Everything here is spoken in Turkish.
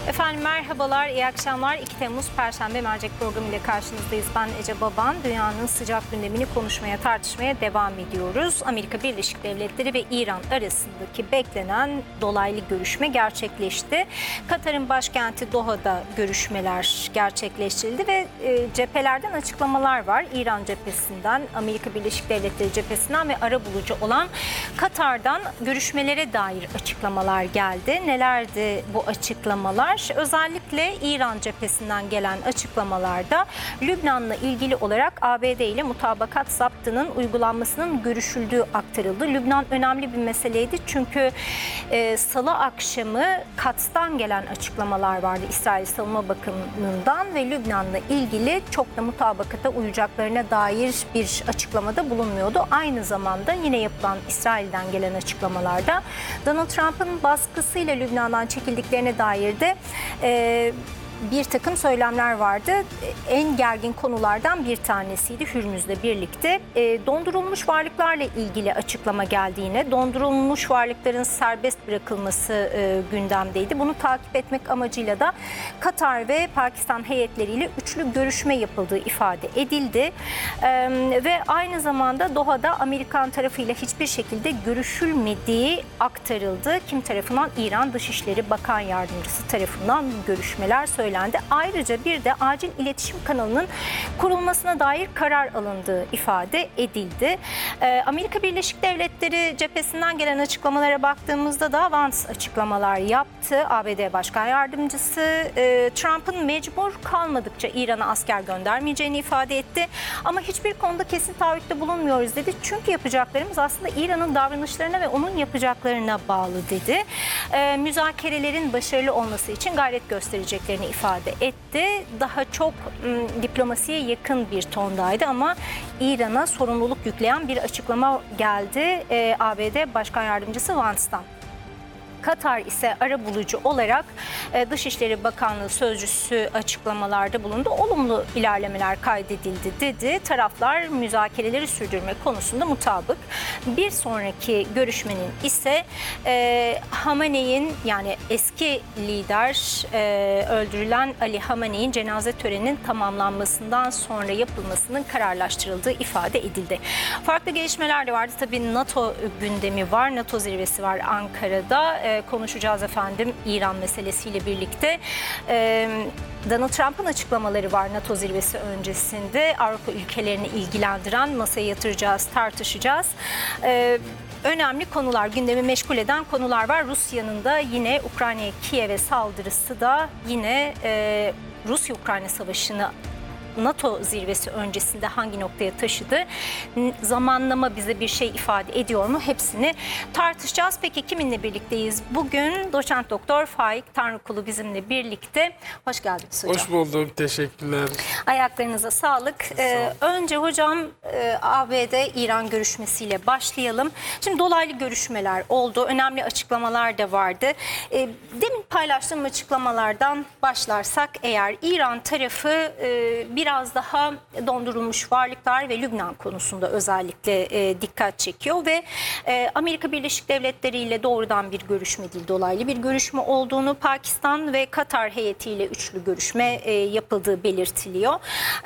Efendim merhabalar, iyi akşamlar. 2 Temmuz Perşembe mercek programı ile karşınızdayız. Ben Ece Baban. Dünyanın sıcak gündemini konuşmaya, tartışmaya devam ediyoruz. Amerika Birleşik Devletleri ve İran arasındaki beklenen dolaylı görüşme gerçekleşti. Katar'ın başkenti Doha'da görüşmeler gerçekleştirildi ve cephelerden açıklamalar var. İran cephesinden, Amerika Birleşik Devletleri cephesinden ve arabulucu olan Katar'dan görüşmelere dair açıklamalar geldi. Nelerdi bu açıklamalar? Özellikle İran cephesinden gelen açıklamalarda Lübnan'la ilgili olarak ABD ile mutabakat zaptının uygulanmasının görüşüldüğü aktarıldı. Lübnan önemli bir meseleydi çünkü Salı akşamı Kats'tan gelen açıklamalar vardı İsrail Savunma Bakanlığı'ndan ve Lübnan'la ilgili çok da mutabakata uyacaklarına dair bir açıklamada bulunmuyordu. Aynı zamanda yine yapılan İsrail'den gelen açıklamalarda Donald Trump'ın baskısıyla Lübnan'dan çekildiklerine dair de bir takım söylemler vardı. En gergin konulardan bir tanesiydi Hürmüz'le birlikte. Dondurulmuş varlıklarla ilgili açıklama geldiğine, dondurulmuş varlıkların serbest bırakılması gündemdeydi. Bunu takip etmek amacıyla da Katar ve Pakistan heyetleriyle üçlü görüşme yapıldığı ifade edildi. Ve aynı zamanda Doha'da Amerikan tarafıyla hiçbir şekilde görüşülmediği aktarıldı. Kim tarafından? İran Dışişleri Bakan Yardımcısı tarafından görüşmeler söylendi. Ayrıca bir de acil iletişim kanalının kurulmasına dair karar alındığı ifade edildi. Amerika Birleşik Devletleri cephesinden gelen açıklamalara baktığımızda da Vance açıklamalar yaptı. ABD Başkan Yardımcısı Trump'ın mecbur kalmadıkça İran'a asker göndermeyeceğini ifade etti. Ama hiçbir konuda kesin taahhütte bulunmuyoruz dedi. Çünkü yapacaklarımız aslında İran'ın davranışlarına ve onun yapacaklarına bağlı dedi. Müzakerelerin başarılı olması için gayret göstereceklerini ifade etti. Daha çok diplomasiye yakın bir tondaydı ama İran'a sorumluluk yükleyen bir açıklama geldi ABD Başkan Yardımcısı Vance'dan. Katar ise arabulucu olarak Dışişleri Bakanlığı sözcüsü açıklamalarda bulundu. Olumlu ilerlemeler kaydedildi dedi. Taraflar müzakereleri sürdürme konusunda mutabık. Bir sonraki görüşmenin ise Hamene'in, yani eski lider öldürülen Ali Hamene'in cenaze töreninin tamamlanmasından sonra yapılmasının kararlaştırıldığı ifade edildi. Farklı gelişmeler de vardı. Tabii NATO gündemi var. NATO zirvesi var Ankara'da. Konuşacağız efendim İran meselesiyle birlikte. Donald Trump'ın açıklamaları var NATO zirvesi öncesinde. Avrupa ülkelerini ilgilendiren, masaya yatıracağız, tartışacağız. Önemli konular, gündemi meşgul eden konular var. Rusya'nın da yine Ukrayna'ya, Kiev'e saldırısı da yine Rusya-Ukrayna savaşını NATO zirvesi öncesinde hangi noktaya taşıdı? Zamanlama bize bir şey ifade ediyor mu? Hepsini tartışacağız. Peki kiminle birlikteyiz? Bugün doçent doktor Faik Tanrıkulu bizimle birlikte. Hoş geldiniz hocam. Hoş bulduk. Teşekkürler. Ayaklarınıza sağlık. Önce hocam ABD-İran görüşmesiyle başlayalım. Şimdi dolaylı görüşmeler oldu. Önemli açıklamalar da vardı. Demin paylaştığım açıklamalardan başlarsak eğer İran tarafı biraz daha dondurulmuş varlıklar ve Lübnan konusunda özellikle dikkat çekiyor ve Amerika Birleşik Devletleri ile doğrudan bir görüşme değil, dolaylı bir görüşme olduğunu, Pakistan ve Katar heyetiyle üçlü görüşme yapıldığı belirtiliyor.